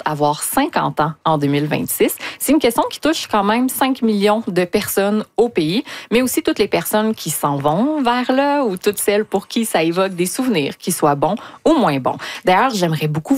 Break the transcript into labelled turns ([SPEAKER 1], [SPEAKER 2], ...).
[SPEAKER 1] avoir 50 ans en 2026? C'est une question qui touche quand même 5 millions de personnes au pays, mais aussi toutes les personnes qui s'en vont vers là ou toutes celles pour qui ça évoque des souvenirs, qu'ils soient bons ou moins bons. D'ailleurs, j'aimerais beaucoup